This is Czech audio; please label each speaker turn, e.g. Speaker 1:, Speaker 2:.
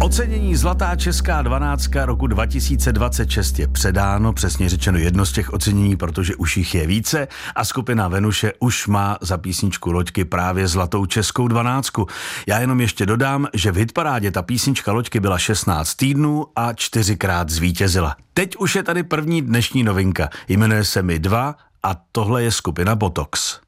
Speaker 1: Ocenění Zlatá česká 12 roku 2026 je předáno, přesně řečeno jedno z těch ocenění, protože už jich je více a skupina Venuše už má za písničku Loďky právě Zlatou českou 12. Já jenom ještě dodám, že v hitparádě ta písnička Loďky byla 16 týdnů a 4krát zvítězila. Teď už je tady první dnešní novinka. Jmenuje se My dva a tohle je skupina Botox.